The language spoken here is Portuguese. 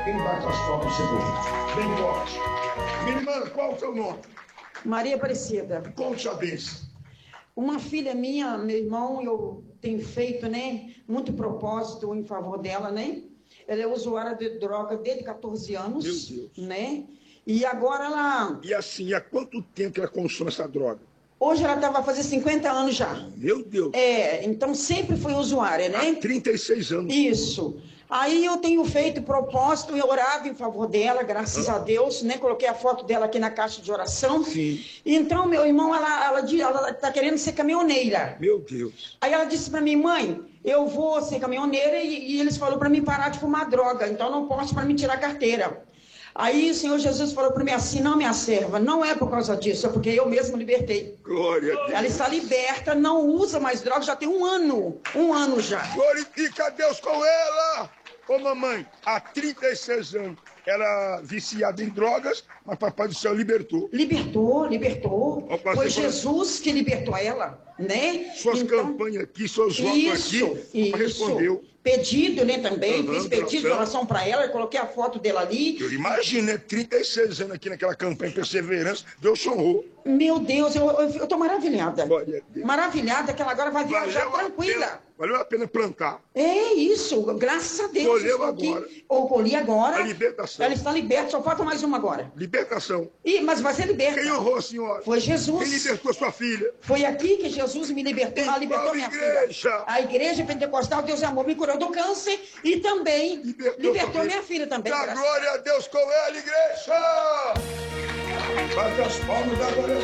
Quem bate as palmas você bonito. Bem forte. Minha irmã, qual é o seu nome? Maria Aparecida. Conte a bênção. Uma filha minha, meu irmão, eu tenho feito, né, muito propósito em favor dela, né? Ela é usuária de droga desde 14 anos, Meu Deus. né? E agora ela... E assim, há quanto tempo que ela consome essa droga? Hoje ela vai fazer 50 anos já. Meu Deus. Então sempre foi usuária, né? Há 36 anos. Isso. Aí eu tenho feito propósito, eu orava em favor dela, graças a Deus, né? Coloquei a foto dela aqui na caixa de oração. Sim. Então, meu irmão, ela tá querendo ser caminhoneira. Meu Deus. Aí ela disse para mim, mãe, eu vou ser caminhoneira e eles falaram para mim parar de fumar droga, então não posso para mim tirar a carteira. Aí o Senhor Jesus falou para mim assim, não, minha serva, não é por causa disso, é porque eu mesmo libertei. Glória a Deus. Ela está liberta, não usa mais droga, já tem um ano já. Glorifica a Deus com ela. Ô mamãe, há 36 anos, ela viciada em drogas, mas papai do céu libertou. Libertou. Ó, Foi Jesus que libertou ela, né? Suas campanhas aqui, seus votos aqui, papai respondeu. Pedido, né, também, fiz pedido de oração para ela, eu coloquei a foto dela ali. Eu imagino, né, 36 anos aqui naquela campanha de perseverança, Deus honrou. Meu Deus, eu tô maravilhada. Glória a Deus. Maravilhada que ela agora vai viajar tranquila. Valeu a pena plantar. É isso, graças a Deus. Colheu agora. Ou colhi agora. A libertação. Ela está liberta, só falta mais uma agora. Libertação. Mas vai ser liberta. Quem honrou a senhora? Foi Jesus. Quem libertou sua filha? Foi aqui que Jesus me libertou. Ela libertou minha filha. A igreja pentecostal, Deus é Amor, me curou do câncer e também libertou minha filha também. Dá glória a Deus com ela, igreja! Bate as palmas da glória a Deus.